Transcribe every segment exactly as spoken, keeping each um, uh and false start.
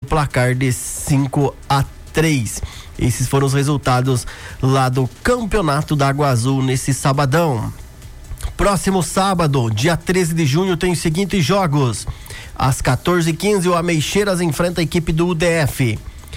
placar de cinco a três. Esses foram os resultados lá do Campeonato da Água Azul nesse sabadão. Próximo sábado, dia treze de junho, tem os seguintes jogos. Às quatorze e quinze, o Ameixeiras enfrenta a equipe do U D F.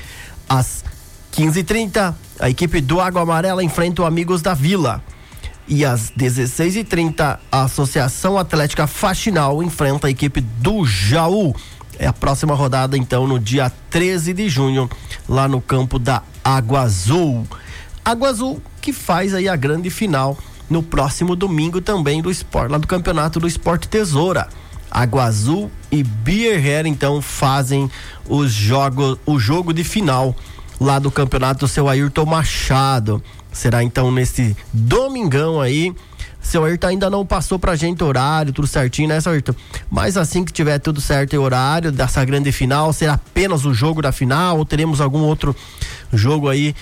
Às quinze e trinta, a equipe do Água Amarela enfrenta o Amigos da Vila. E às dezesseis e trinta, a Associação Atlética Faxinal enfrenta a equipe do Jaú. É a próxima rodada, então, no dia treze de junho, lá no campo da Água Azul. Água Azul que faz aí a grande final no próximo domingo também do esporte, lá do campeonato do Esporte Tesoura. Água Azul e Beer Hair, então, fazem os jogos, o jogo de final lá do campeonato do seu Ayrton Machado. Será então nesse domingão aí. Seu Ayrton ainda não passou pra gente horário, tudo certinho, né, seu Ayrton? Mas assim que tiver tudo certo e horário dessa grande final, será apenas o jogo da final ou teremos algum outro jogo aí?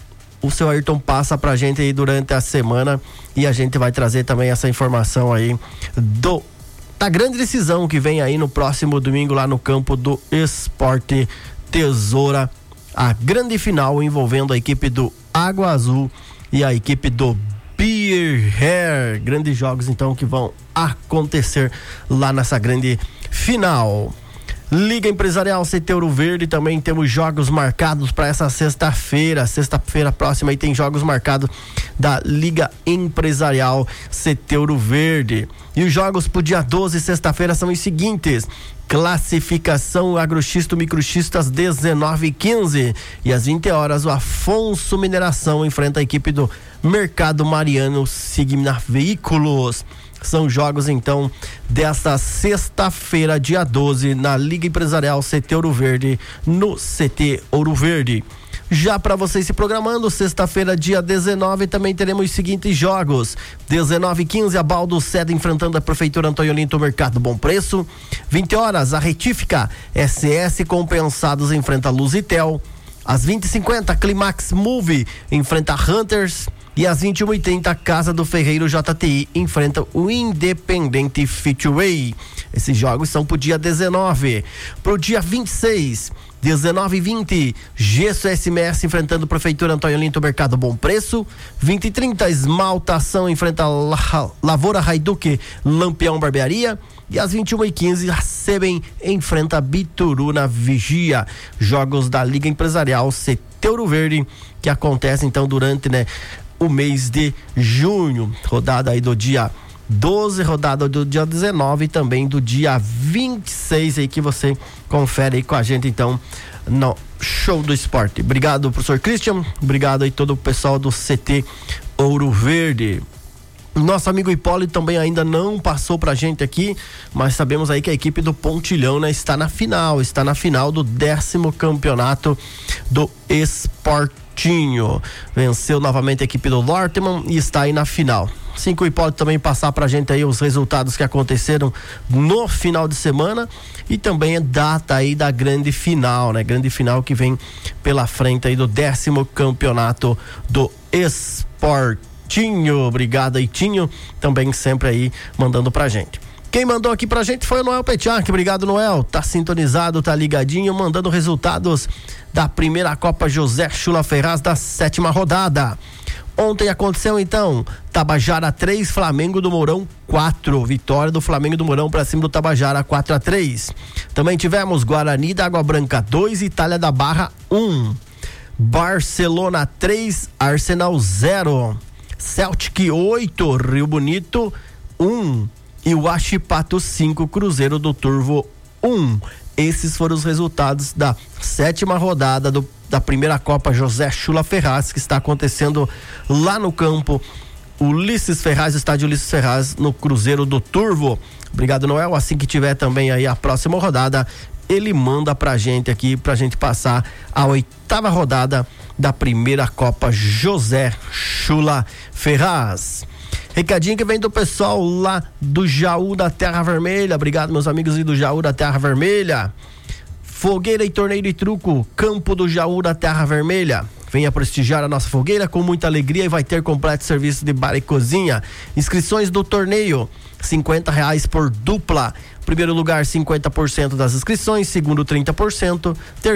O seu Ayrton passa pra gente aí durante a semana e a gente vai trazer também essa informação aí do da grande decisão que vem aí no próximo domingo lá no campo do Esporte Tesoura. A grande final envolvendo a equipe do Água Azul e a equipe do Beer Hair. Grandes jogos então que vão acontecer lá nessa grande final. Liga Empresarial C T Ouro Verde, também temos jogos marcados para essa sexta-feira. Sexta-feira próxima aí tem jogos marcados da Liga Empresarial C T Ouro Verde. E os jogos pro dia doze, sexta-feira, são os seguintes: classificação agroxisto microxisto às dezenove e quinze e às vinte horas o Afonso Mineração enfrenta a equipe do Mercado Mariano Sigma Veículos. São jogos então desta sexta-feira, dia doze, na Liga Empresarial C T Ouro Verde, no C T Ouro Verde. Já para vocês se programando, sexta-feira, dia dezenove, também teremos os seguintes jogos: dezenove e quinze, a Baldo Seda enfrentando a Prefeitura Antônio Olinto Mercado Bom Preço. vinte horas, a Retífica S S Compensados enfrenta a Luzitel. Às vinte e cinquenta, Climax Move enfrenta a Hunters. E às vinte e uma e trinta, Casa do Ferreiro J T I enfrenta o Independente Fitway. Esses jogos são pro dia dezenove. Pro dia vinte e seis, dezenove e vinte, Gesso S M S enfrentando Prefeitura Antônio Olinto Mercado Bom Preço. vinte e trinta, Esmaltação enfrenta La, Lavoura Raiduque Lampião Barbearia. E às vinte e uma e quinze, a Sebem enfrenta Bituru na Vigia. Jogos da Liga Empresarial C T Ouro Verde, que acontece então durante, né, o mês de junho. Rodada aí do dia doze, rodada do dia dezenove e também do dia vinte e seis aí, que você confere aí com a gente então no Show do Esporte. Obrigado, professor Christian, obrigado aí todo o pessoal do C T Ouro Verde. Nosso amigo Hipólito também ainda não passou pra gente aqui, mas sabemos aí que a equipe do Pontilhão, né, está na final, está na final do décimo campeonato do Esportinho. Venceu novamente a equipe do Lorteman e está aí na final. Assim que o Hipólito também passar pra gente aí os resultados que aconteceram no final de semana e também a data aí da grande final, né? Grande final que vem pela frente aí do décimo campeonato do Esporte. Tinho, obrigado aí, Tinho, também sempre aí mandando pra gente. Quem mandou aqui pra gente foi o Noel Petiac, obrigado, Noel, tá sintonizado, tá ligadinho, mandando resultados da primeira Copa José Chula Ferraz da sétima rodada. Ontem aconteceu então, Tabajara três, Flamengo do Mourão quatro, vitória do Flamengo do Mourão pra cima do Tabajara quatro a três. Também tivemos Guarani da Água Branca dois, Itália da Barra um, Barcelona três, Arsenal zero. Celtic oito, Rio Bonito um e o Huachipato cinco, Cruzeiro do Turvo um. Esses foram os resultados da sétima rodada do, da primeira Copa José Chula Ferraz, que está acontecendo lá no campo Ulisses Ferraz, estádio Ulisses Ferraz, no Cruzeiro do Turvo. Obrigado, Noel. Assim que tiver também aí a próxima rodada, ele manda pra gente aqui, pra gente passar a oitava rodada da primeira Copa José Chula Ferraz. Recadinho que vem do pessoal lá do Jaú da Terra Vermelha. Obrigado, meus amigos do Jaú da Terra Vermelha. Fogueira e torneio de truco, Campo do Jaú da Terra Vermelha. Venha prestigiar a nossa fogueira com muita alegria e vai ter completo serviço de bar e cozinha. Inscrições do torneio, cinquenta reais por dupla. Primeiro lugar, cinquenta por cento das inscrições. Segundo, trinta por cento. Terceiro